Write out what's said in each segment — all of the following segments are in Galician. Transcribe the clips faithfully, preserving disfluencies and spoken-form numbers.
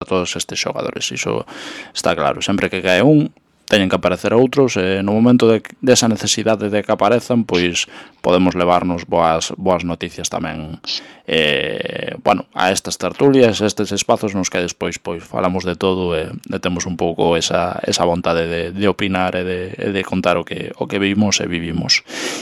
todos estes xogadores, iso está claro. Sempre que cae un, teñen que aparecer outros, e no momento de, desa necesidade de que aparezan, pois podemos levarnos boas, boas noticias tamén, eh, bueno, a estas tertulias, a estes espazos nos que despois pois falamos de todo e, e temos un pouco esa, esa vontade de, de opinar e de, e de contar o que, o que vivimos e vivimos.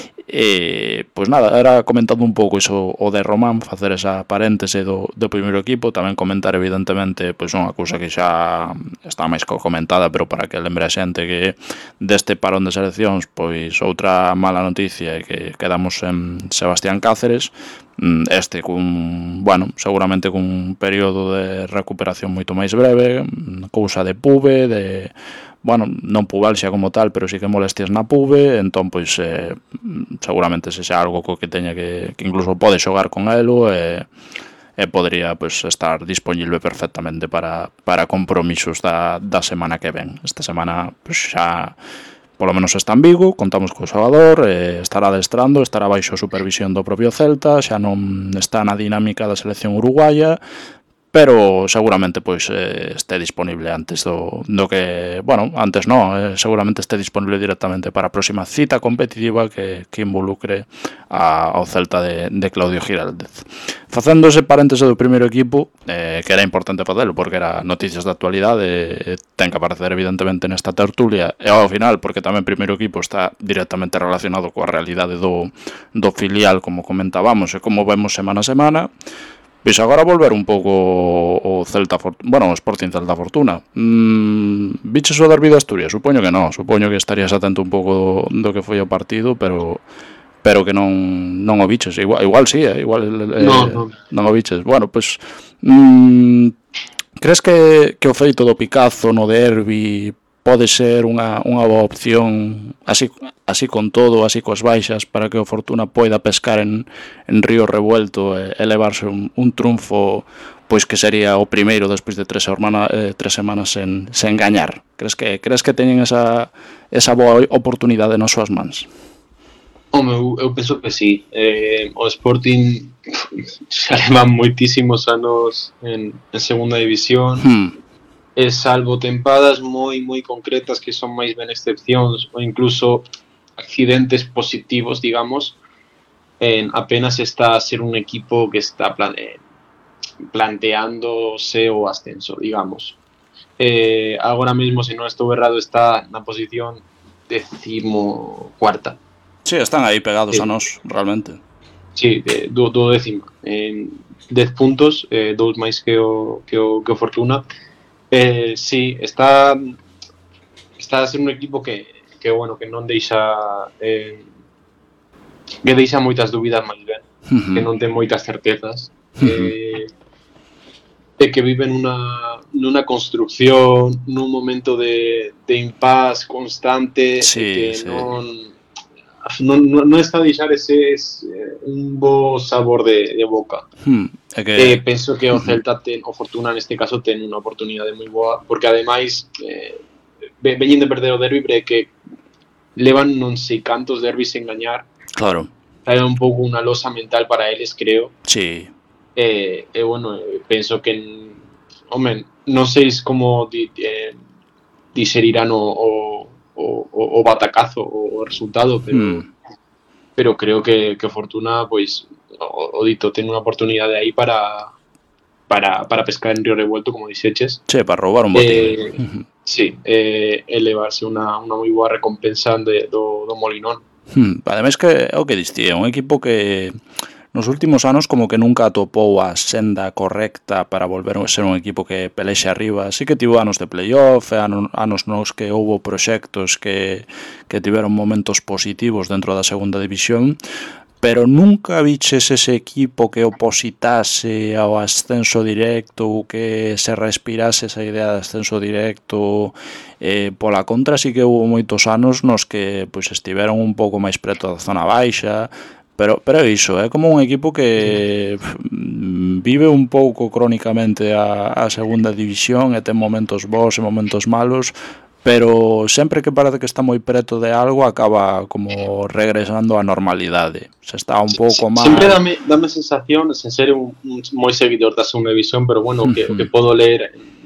E, pois nada, era comentando un pouco iso o de Román, facer esa paréntese do, do primeiro equipo, tamén comentar evidentemente pois unha cousa que xa está máis comentada, pero para que lembre a xente que deste parón de seleccións, pois outra mala noticia é que quedamos en Sebastián Cáceres, este cun, bueno, seguramente cun período de recuperación moito máis breve, cousa de pube, de bueno, non pubalxia como tal, pero sí que molestias na pube, entón, pois, eh, seguramente se xa algo co que teña que, que incluso pode xogar con elo e, e podría, pois, estar disponible perfectamente para, para compromisos da, da semana que ven. Esta semana, pois, xa, polo menos está en Vigo, contamos co xogador, eh, estará adestrando, estará baixo supervisión do propio Celta, xa non está na dinámica da selección uruguaya, pero seguramente pois eh, este disponible antes do, do que, bueno, antes non, eh, seguramente este disponible directamente para a próxima cita competitiva que, que involucre a, ao Celta de, de Claudio Giraldez. Facendo ese paréntese do primeiro equipo, eh, que era importante facelo porque era noticias de actualidade, eh, ten que aparecer evidentemente nesta tertulia, e ao final porque tamén o primeiro equipo está directamente relacionado coa realidade do, do filial, como comentábamos, e como vemos semana a semana. Pois agora volver un pouco o Celta Fortuna, bueno, o Sporting Celta Fortuna. Mm, viches o derbi de Asturias? Supoño que non, supoño que estarías atento un pouco do, do que foi o partido, pero pero que non non o viches. Igual, igual sí, eh, igual eh, no, no. non o viches. Bueno, pois mm, crees que, que o feito do Picazo no derbi pode ser unha, unha boa opción así, así con todo, así coas baixas, para que o Fortuna poida pescar en, en Río Revuelto e elevarse un, un triunfo pois que sería o primeiro despois de tres, hermana, eh, tres semanas sen, sen gañar? Crees que crees que teñen esa, esa boa oportunidade nas súas mans? Home, eu, eu penso que sí. Eh, o Sporting xa levan moitísimos anos en, en segunda división. Hmm. E salvo tempadas moi moi concretas que son máis ben excepcións ou incluso accidentes positivos, digamos, en apenas está a ser un equipo que está plane, planteándose o ascenso, digamos. Eh, agora mesmo, se non estou errado, está na posición décimo cuarta. Sí, están aí pegados sí. a nós, realmente. Sí, de, do, do décimo. En dez puntos, eh, dous máis que o, que o, que o Fortuna. Eh, sí, está está a ser un equipo que, que bueno, que non deixa eh, que deixa moitas dúbidas máis ben, uh-huh. que non ten moitas certezas, uh-huh. eh, e que vive nunha, nunha construcción, nun momento de, de impas constante, sí, que sí. non, non, non está a deixar ese, ese un bo sabor de, de boca. Hmm. É que... Eh, penso que o Celta ten, o Fortuna neste caso ten unha oportunidade moi boa, porque ademais eh, veñen de perder o derbi, pero que levan non sei cantos derbis sen gañar. Claro. É un pouco unha losa mental para eles, creo. Sí. E eh, eh, bueno, penso que home, non sei como di, eh, diserirán o, o, o, o batacazo o, o resultado, pero hmm. pero creo que, que Fortuna, pois o, o dito, ten unha oportunidade aí para para, para pescar en Río Revuelto, como dixeches. Sí, para roubar un botín. Eh, sí, eh, elevarse unha, unha moi boa recompensa de, do, do Molinón. Hmm, ademais que é o que distía, un equipo que nos últimos anos como que nunca atopou a senda correcta para volver a ser un equipo que pelexe arriba. Sí que tivo anos de playoff, anos nos que houve proxectos que, que tiveron momentos positivos dentro da segunda división, pero nunca viches ese equipo que opositase ao ascenso directo ou que se respirase esa idea de ascenso directo. Eh, pola contra, sí que houve moitos anos nos que pois, estiveron un pouco máis preto da zona baixa, pero, pero é iso, é como un equipo que vive un pouco crónicamente a, a segunda división e ten momentos bons e momentos malos, pero sempre que parece que está moi preto de algo acaba como regresando á normalidade. Se está un pouco máis... Sempre dame, dame sensación, sen ser un, un moi seguidor da segunda división, pero bueno, uh-huh. que, que podo ler